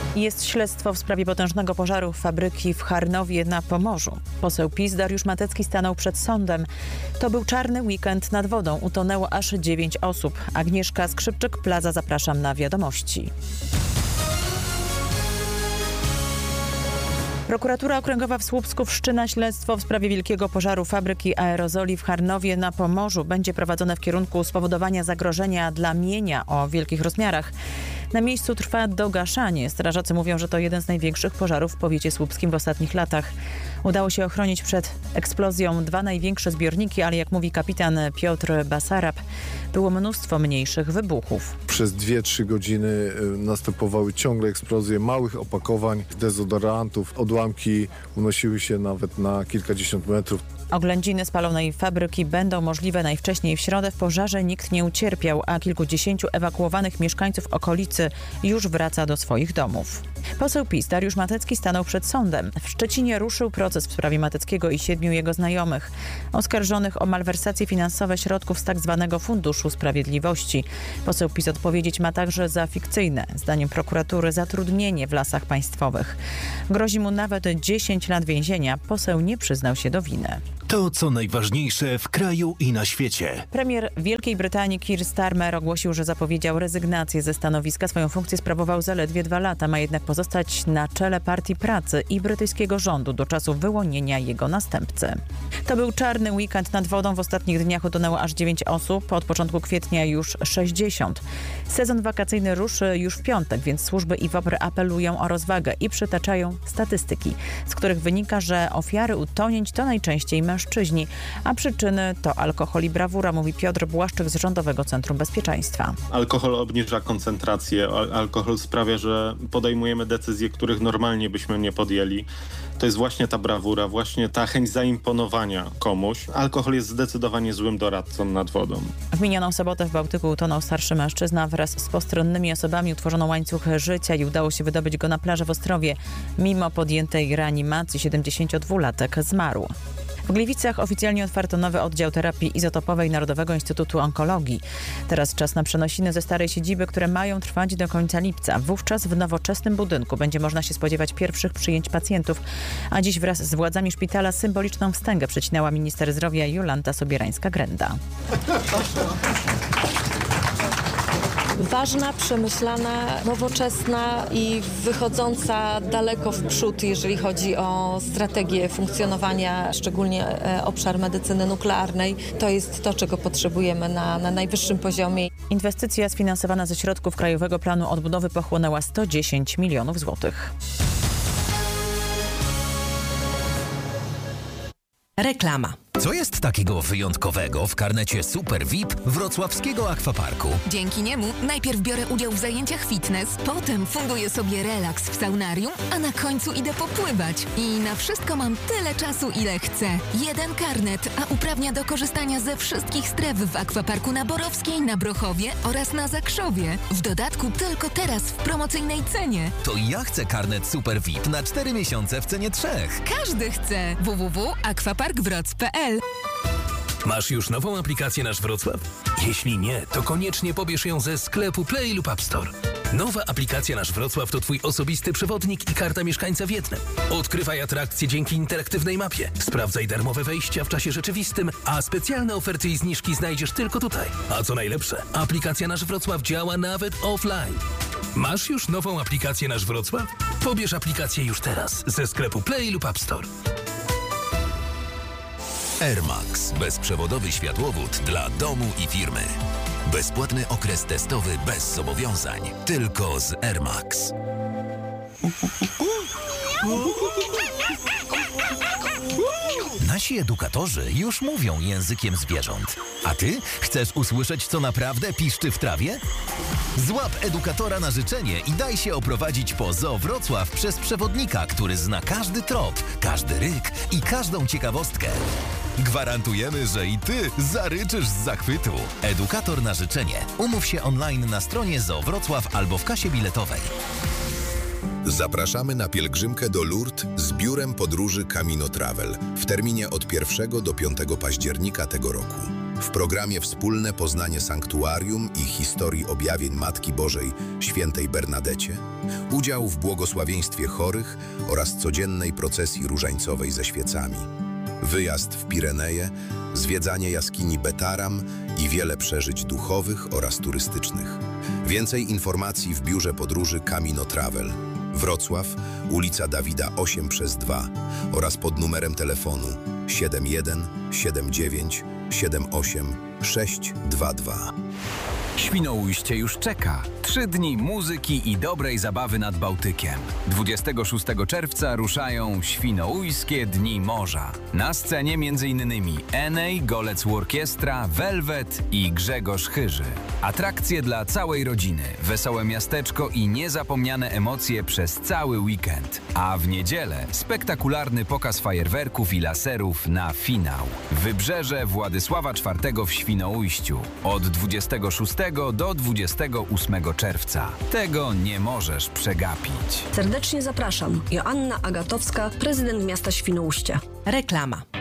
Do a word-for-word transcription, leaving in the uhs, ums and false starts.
Jest śledztwo w sprawie potężnego pożaru fabryki w Charnowie na Pomorzu. Poseł PiS Dariusz Matecki stanął przed sądem. To był czarny weekend nad wodą. Utonęło aż dziewięć osób. Agnieszka Skrzypczyk, Plaza. Zapraszam na wiadomości. Prokuratura Okręgowa w Słupsku wszczyna śledztwo w sprawie wielkiego pożaru fabryki aerozoli w Charnowie na Pomorzu. Będzie prowadzone w kierunku spowodowania zagrożenia dla mienia o wielkich rozmiarach. Na miejscu trwa dogaszanie. Strażacy mówią, że to jeden z największych pożarów w powiecie słupskim w ostatnich latach. Udało się ochronić przed eksplozją dwa największe zbiorniki, ale jak mówi kapitan Piotr Basarab, było mnóstwo mniejszych wybuchów. Przez dwie trzy godziny następowały ciągle eksplozje małych opakowań, dezodorantów. Odłamki unosiły się nawet na kilkadziesiąt metrów. Oględziny spalonej fabryki będą możliwe najwcześniej w środę. W pożarze nikt nie ucierpiał, a kilkudziesięciu ewakuowanych mieszkańców okolicy już wraca do swoich domów. Poseł PiS Dariusz Matecki stanął przed sądem. W Szczecinie ruszył proces w sprawie Mateckiego i siedmiu jego znajomych, oskarżonych o malwersacje finansowe środków z tzw. Funduszu Sprawiedliwości. Poseł PiS odpowiedzieć ma także za fikcyjne, zdaniem prokuratury, zatrudnienie w Lasach Państwowych. Grozi mu nawet dziesięć lat więzienia. Poseł nie przyznał się do winy. To, co najważniejsze w kraju i na świecie. Premier Wielkiej Brytanii Keir Starmer ogłosił, że zapowiedział rezygnację ze stanowiska. Swoją funkcję sprawował zaledwie dwa lata. Ma jednak pozostać na czele Partii Pracy i brytyjskiego rządu do czasu wyłonienia jego następcy. To był czarny weekend nad wodą. W ostatnich dniach utonęło aż dziewięć osób. Od początku kwietnia już sześćdziesiąt. Sezon wakacyjny ruszy już w piątek, więc służby I W O P R apelują o rozwagę i przytaczają statystyki, z których wynika, że ofiary utonięć to najczęściej mężczyźni, a przyczyny to alkohol i brawura, mówi Piotr Błaszczyk z Rządowego Centrum Bezpieczeństwa. Alkohol obniża koncentrację, al- alkohol sprawia, że podejmujemy decyzje, których normalnie byśmy nie podjęli. To jest właśnie ta brawura, właśnie ta chęć zaimponowania komuś. Alkohol jest zdecydowanie złym doradcą nad wodą. W minioną sobotę w Bałtyku utonął starszy mężczyzna. Wraz z postronnymi osobami utworzono łańcuch życia i udało się wydobyć go na plażę w Ostrowie. Mimo podjętej reanimacji siedemdziesięciodwulatek zmarł. W Gliwicach oficjalnie otwarto nowy oddział terapii izotopowej Narodowego Instytutu Onkologii. Teraz czas na przenosiny ze starej siedziby, które mają trwać do końca lipca. Wówczas w nowoczesnym budynku będzie można się spodziewać pierwszych przyjęć pacjentów. A dziś wraz z władzami szpitala symboliczną wstęgę przecinała minister zdrowia Jolanta Sobierańska-Grenda. Ważna, przemyślana, nowoczesna i wychodząca daleko w przód, jeżeli chodzi o strategię funkcjonowania, szczególnie obszar medycyny nuklearnej. To jest to, czego potrzebujemy na, na najwyższym poziomie. Inwestycja sfinansowana ze środków Krajowego Planu Odbudowy pochłonęła sto dziesięć milionów złotych. Reklama. Co jest takiego wyjątkowego w karnecie Super V I P wrocławskiego akwaparku? Dzięki niemu najpierw biorę udział w zajęciach fitness, potem funduję sobie relaks w saunarium, a na końcu idę popływać. I na wszystko mam tyle czasu, ile chcę. Jeden karnet, a uprawnia do korzystania ze wszystkich stref w akwaparku na Borowskiej, na Brochowie oraz na Zakrzowie. W dodatku tylko teraz w promocyjnej cenie. To ja chcę karnet Super V I P na cztery miesiące w cenie trzech. Każdy chce. w w w kropka akwapark wroc kropka p l. Masz już nową aplikację Nasz Wrocław? Jeśli nie, to koniecznie pobierz ją ze sklepu Play lub App Store. Nowa aplikacja Nasz Wrocław to twój osobisty przewodnik i karta mieszkańca w jednym. Odkrywaj atrakcje dzięki interaktywnej mapie. Sprawdzaj darmowe wejścia w czasie rzeczywistym, a specjalne oferty i zniżki znajdziesz tylko tutaj. A co najlepsze, aplikacja Nasz Wrocław działa nawet offline. Masz już nową aplikację Nasz Wrocław? Pobierz aplikację już teraz ze sklepu Play lub App Store. Air Max. Bezprzewodowy światłowód dla domu i firmy. Bezpłatny okres testowy bez zobowiązań. Tylko z Air Max. Nasi edukatorzy już mówią językiem zwierząt. A ty chcesz usłyszeć, co naprawdę piszczy w trawie? Złap edukatora na życzenie i daj się oprowadzić po Zoo Wrocław przez przewodnika, który zna każdy trop, każdy ryk i każdą ciekawostkę. Gwarantujemy, że i ty zaryczysz z zachwytu. Edukator na życzenie. Umów się online na stronie Zoo Wrocław albo w kasie biletowej. Zapraszamy na pielgrzymkę do Lourdes z biurem podróży Camino Travel w terminie od pierwszego do piątego października tego roku. W programie Wspólne poznanie sanktuarium i historii objawień Matki Bożej Świętej Bernadecie udział w błogosławieństwie chorych oraz codziennej procesji różańcowej ze świecami. Wyjazd w Pireneje, zwiedzanie jaskini Betaram i wiele przeżyć duchowych oraz turystycznych. Więcej informacji w biurze podróży Camino Travel. Wrocław, ulica Dawida osiem przez dwa oraz pod numerem telefonu siedem jeden siedem dziewięć siedem osiem sześć dwa dwa. Świnoujście już czeka. Trzy dni muzyki i dobrej zabawy nad Bałtykiem. dwudziestego szóstego czerwca ruszają Świnoujskie Dni Morza. Na scenie między innymi Enej, Golec Orkiestra, Velvet i Grzegorz Chyży. Atrakcje dla całej rodziny, wesołe miasteczko i niezapomniane emocje przez cały weekend. A w niedzielę spektakularny pokaz fajerwerków i laserów na finał. Wybrzeże Władysława czwartego w Świnoujściu. Od dwudziestego szóstego do dwudziestego ósmego czerwca. Tego nie możesz przegapić. Serdecznie zapraszam. Joanna Agatowska, prezydent miasta Świnoujście. Reklama.